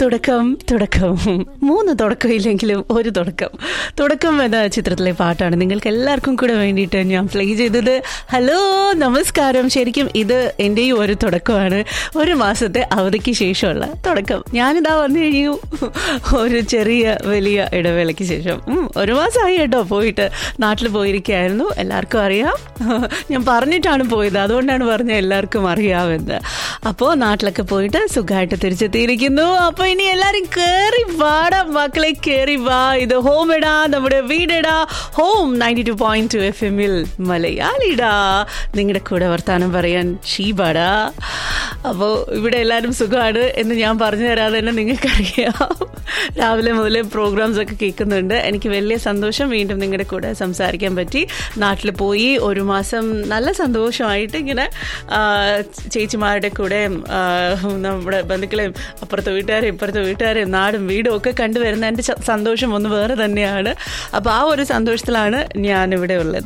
തുടക്കം തുടക്കം 3 തുടക്കം ഇല്ലെങ്കിലും ഒരു തുടക്കം എന്ന ചിത്രത്തിലെ പാട്ടാണ് നിങ്ങൾക്ക് എല്ലാവർക്കും കൂടെ വേണ്ടിയിട്ട് ഞാൻ പ്ലേ ചെയ്തത്. ഹലോ നമസ്കാരം. ശരിക്കും ഇത് എൻ്റെയും ഒരു തുടക്കമാണ്. ഒരു മാസത്തെ അവധിക്ക് ശേഷമുള്ള തുടക്കം. ഞാനിതാ വന്നു കഴിഞ്ഞു ഒരു ചെറിയ വലിയ ഇടവേളയ്ക്ക് ശേഷം. ഒരു മാസമായി കേട്ടോ പോയിട്ട്. നാട്ടിൽ പോയിരിക്കുകയായിരുന്നു, എല്ലാവർക്കും അറിയാം. ഞാൻ പറഞ്ഞിട്ടാണ് പോയത്, അതുകൊണ്ടാണ് പറഞ്ഞത് എല്ലാവർക്കും അറിയാമെന്ന്. അപ്പോൾ നാട്ടിലൊക്കെ പോയിട്ട് സുഖമായിട്ട് തിരിച്ചെത്തിയിരിക്കുന്നു. അപ്പോൾ ഇനി എല്ലാവരും കയറി വാടാ മക്കളെ, കയറി വാ. ഇത് ഹോം ഇടാ, നമ്മുടെ വീടിടാ. Home 92.2 FM മലയാളിടാ. നിങ്ങളുടെ കൂടെ വർത്താനം പറയാൻ ഷീബാടാ. അപ്പോൾ ഇവിടെ എല്ലാവരും സുഖമാണ് എന്ന് ഞാൻ പറഞ്ഞു തരാതെ തന്നെ നിങ്ങൾക്കറിയാം. രാവിലെ മുതലേ പ്രോഗ്രാംസ് ഒക്കെ കേൾക്കുന്നുണ്ട്. എനിക്ക് വലിയ സന്തോഷം വീണ്ടും നിങ്ങളുടെ കൂടെ സംസാരിക്കാൻ പറ്റി. നാട്ടിൽ പോയി ഒരു മാസം നല്ല സന്തോഷമായിട്ട് ഇങ്ങനെ ചേച്ചിമാരുടെ കൂടെ നമ്മുടെ ബന്ധുക്കളെയും അപ്പുറത്തെ വീട്ടുകാരെയും നാടും വീടും ഒക്കെ കണ്ടുവരുന്ന എൻ്റെ സന്തോഷം ഒന്ന് വേറെ തന്നെയാണ്. അപ്പോൾ ആ ഒരു സന്തോഷത്തിലാണ് ഞാനിവിടെ ഉള്ളത്.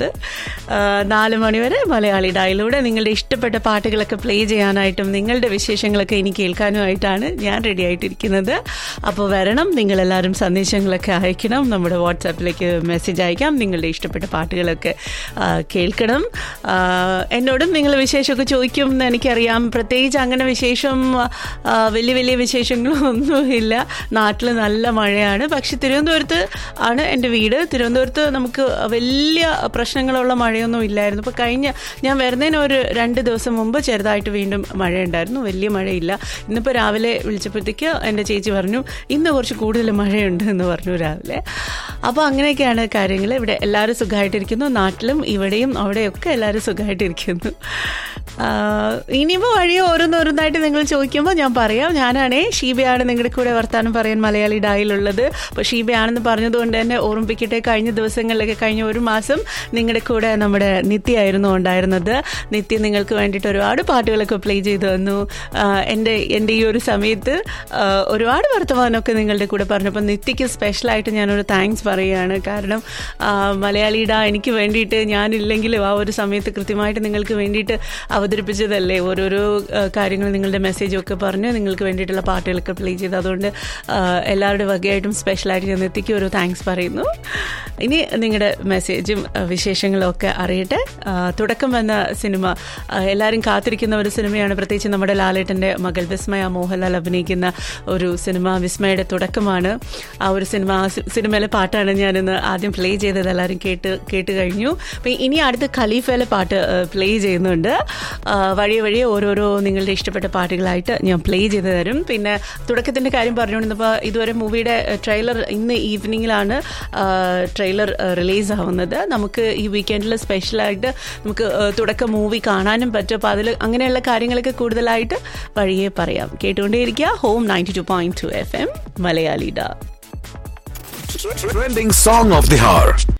4 മണിവരെ മലയാളി ഡായിലൂടെ നിങ്ങളുടെ ഇഷ്ടപ്പെട്ട പാട്ടുകളൊക്കെ പ്ലേ ചെയ്യാനായിട്ടും നിങ്ങളുടെ വിശേഷങ്ങളൊക്കെ ഇനി കേൾക്കാനുമായിട്ടാണ് ഞാൻ റെഡി ആയിട്ടിരിക്കുന്നത്. അപ്പോൾ വരണം, നിങ്ങളെല്ലാവരും സന്ദേശങ്ങളൊക്കെ അയക്കണം. നമ്മുടെ വാട്സാപ്പിലേക്ക് മെസ്സേജ് അയക്കാം. നിങ്ങളുടെ ഇഷ്ടപ്പെട്ട പാട്ടുകളൊക്കെ കേൾക്കണം. എന്നോടും നിങ്ങൾ വിശേഷമൊക്കെ ചോദിക്കും എന്ന് എനിക്കറിയാം. പ്രത്യേകിച്ച് അങ്ങനെ വിശേഷം വലിയ വിശേഷങ്ങളൊന്നുമില്ല. നാട്ടിൽ നല്ല മഴയാണ്. പക്ഷെ തിരുവനന്തപുരത്ത് ആണ് എൻ്റെ വീട്. തിരുവനന്തപുരത്ത് നമുക്ക് വലിയ പ്രശ്നങ്ങളുള്ള മഴയൊന്നും ഇല്ലായിരുന്നു. ഇപ്പോൾ ഞാൻ വരുന്നതിന് ഒരു 2 ദിവസം മുമ്പ് ചെറുതായിട്ട് വീണ്ടും മഴയുണ്ടായിരുന്നു. വലിയ മഴയില്ല. ഇന്നിപ്പോൾ രാവിലെ വിളിച്ചപ്പോഴത്തേക്ക് എൻ്റെ ചേച്ചി പറഞ്ഞു ഇന്ന് കുറച്ച് കൂടുതൽ മഴയുണ്ട് എന്ന് പറഞ്ഞു രാവിലെ. അപ്പോൾ അങ്ങനെയൊക്കെയാണ് കാര്യങ്ങൾ. ഇവിടെ എല്ലാവരും സുഖമായിട്ടിരിക്കുന്നു. നാട്ടിലും ഇവിടെയും അവിടെയൊക്കെ എല്ലാവരും സുഖമായിട്ടിരിക്കുന്നു. ഇനിയിപ്പോൾ വഴിയോ ഓരോന്നോരോന്നായിട്ട് നിങ്ങൾ ചോദിക്കുമ്പോൾ ഞാൻ പറയാം. ഞാനാണേ ഷീബയാണ് നിങ്ങളുടെ കൂടെ വർത്താനം പറയാൻ മലയാളി ഡായിലുള്ളത്. അപ്പോൾ ഷീബയാണെന്ന് പറഞ്ഞതുകൊണ്ട് തന്നെ ഓർമ്മിപ്പിക്കട്ടെ, കഴിഞ്ഞ ദിവസങ്ങളിലൊക്കെ കഴിഞ്ഞ ഒരു മാസം നിങ്ങളുടെ കൂടെ നമ്മുടെ നിത്യയായിരുന്നു ഉണ്ടായിരുന്നത്. നിത്യ നിങ്ങൾക്ക് വേണ്ടിയിട്ട് ഒരുപാട് പാട്ടുകളൊക്കെ പ്ലേ ചെയ്തു തന്നു. എൻ്റെ ഈ ഒരു സമയത്ത് ഒരുപാട് വർത്തമാനമൊക്കെ നിങ്ങളുടെ കൂടെ പറഞ്ഞപ്പോൾ നിത്യയ്ക്ക് സ്പെഷ്യലായിട്ട് ഞാനൊരു താങ്ക്സ് പറയുകയാണ്. കാരണം മലയാളി ഡാ എനിക്ക് വേണ്ടിയിട്ട് ഞാനില്ലെങ്കിലും ആ ഒരു സമയത്ത് കൃത്യമായിട്ട് നിങ്ങൾക്ക് വേണ്ടിയിട്ട് അവതരിപ്പിച്ചതല്ലേ. ഓരോരോ കാര്യങ്ങൾ നിങ്ങളുടെ മെസ്സേജും ഒക്കെ പറഞ്ഞ് നിങ്ങൾക്ക് വേണ്ടിയിട്ടുള്ള പാട്ടുകളൊക്കെ പ്ലേ ചെയ്ത്, അതുകൊണ്ട് എല്ലാവരുടെ വകയായിട്ടും സ്പെഷ്യലായിട്ട് ഞാൻ എത്തിക്കും ഒരു താങ്ക്സ് പറയുന്നു. ഇനി നിങ്ങളുടെ മെസ്സേജും വിശേഷങ്ങളും ഒക്കെ അറിയട്ടെ. തുടക്കം എന്ന സിനിമ എല്ലാവരും കാത്തിരിക്കുന്ന ഒരു സിനിമയാണ്. പ്രത്യേകിച്ച് നമ്മുടെ ലാലേട്ടൻ്റെ മകൾ വിസ്മയ മോഹൻലാൽ അഭിനയിക്കുന്ന ഒരു സിനിമ. വിസ്മയുടെ തുടക്കമാണ് ആ ഒരു സിനിമയിലെ പാട്ടാണ് ഞാനിന്ന് ആദ്യം പ്ലേ ചെയ്തത്. എല്ലാവരും കേട്ട് കഴിഞ്ഞു. അപ്പം ഇനി അടുത്ത് ഖലീഫയിലെ പാട്ട് പ്ലേ ചെയ്യുന്നുണ്ട്. വഴിയെ ഓരോരോ നിങ്ങളുടെ ഇഷ്ടപ്പെട്ട പാട്ടുകളായിട്ട് ഞാൻ പ്ലേ ചെയ്ത് തരും. പിന്നെ തുടക്കത്തിൻ്റെ കാര്യം പറഞ്ഞുകൊണ്ടിരുന്നപ്പോൾ ഇതുവരെ മൂവിയുടെ ട്രെയിലർ ഇന്ന് ഈവനിങ്ങിലാണ് ട്രെയിലർ റിലീസ് ആവുന്നത്. നമുക്ക് ഈ വീക്കെൻഡിൽ സ്പെഷ്യലായിട്ട് നമുക്ക് തുടക്കം മൂവി കാണാനും പറ്റും. അപ്പോൾ അതിൽ അങ്ങനെയുള്ള കാര്യങ്ങളൊക്കെ കൂടുതലായിട്ട് വഴിയെ പറയാം. കേട്ടുകൊണ്ടേയിരിക്കുക home 92.2 FM മലയാളിഡ. Trending song of the hour.